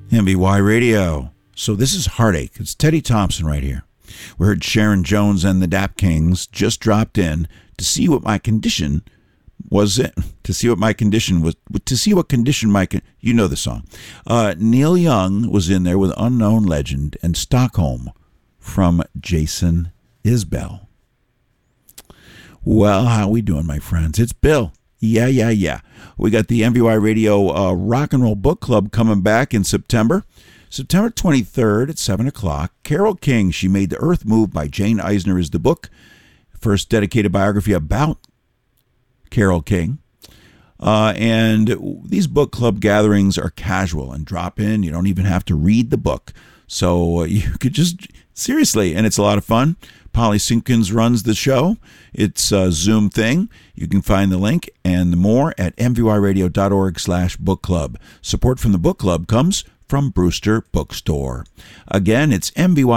MBY Radio. So this is Heartache. It's Teddy Thompson right here. We heard Sharon Jones and the Dap Kings just dropped in to see what my condition was. To see what condition my you know the song. Neil Young was in there with Unknown Legend and Stockholm from Jason Isbell. Well, how we doing, my friends? It's Bill. Yeah. We got the MVY Radio Rock and Roll Book Club coming back in September 23rd at 7 o'clock. Carole King, She Made the Earth Move by Jane Eisner is the book. First dedicated biography about Carole King. And these book club gatherings are casual and drop in. You don't even have to read the book. So you could just, seriously, and it's a lot of fun. Polly Simpkins runs the show. It's a Zoom thing. You can find the link and more at mvyradio.org/book club. Support from the book club comes from Brewster Bookstore. Again, it's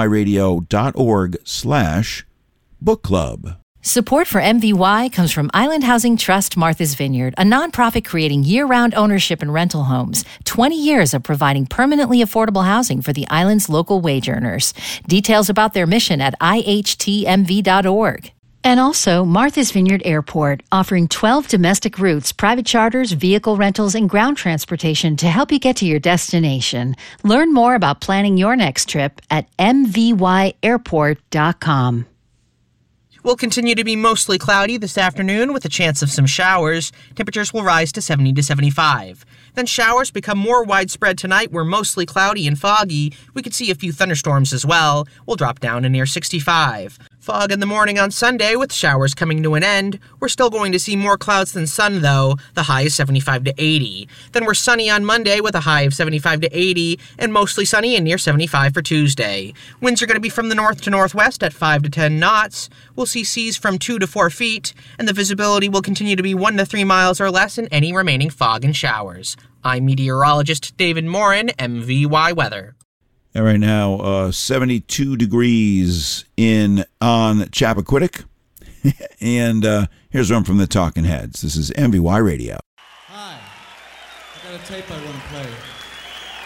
mvyradio.org/book club. Support for MVY comes from Island Housing Trust Martha's Vineyard, a nonprofit creating year-round ownership and rental homes. 20 years of providing permanently affordable housing for the island's local wage earners. Details about their mission at ihtmv.org. And also Martha's Vineyard Airport, offering 12 domestic routes, private charters, vehicle rentals, and ground transportation to help you get to your destination. Learn more about planning your next trip at mvyairport.com. Will continue to be mostly cloudy this afternoon with a chance of some showers. Temperatures will rise to 70 to 75. Then showers become more widespread tonight. We're mostly cloudy and foggy. We could see a few thunderstorms as well. We'll drop down to near 65. Fog in the morning on Sunday with showers coming to an end. We're still going to see more clouds than sun, though. The high is 75 to 80. Then we're sunny on Monday with a high of 75 to 80 and mostly sunny and near 75 for Tuesday. Winds are going to be from the north to northwest at 5 to 10 knots. We'll see seas from 2 to 4 feet, and the visibility will continue to be 1 to 3 miles or less in any remaining fog and showers. I'm meteorologist David Morin, MVY Weather. And right now, 72 degrees on Chappaquiddick. And here's one from the Talking Heads. This is MVY Radio. Hi, I got a tape I want to play.